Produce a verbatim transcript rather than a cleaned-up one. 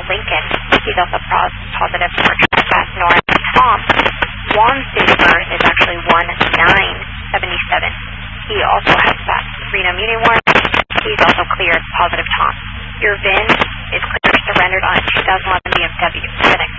Lincoln. He's also pro- positive for Track North. Tom, Juan's date of birth is actually one nine seventy-seven. He also has that Reno Muni one. He's also cleared positive Tom. Your V I N is clear surrendered on a two thousand eleven B M W Civic.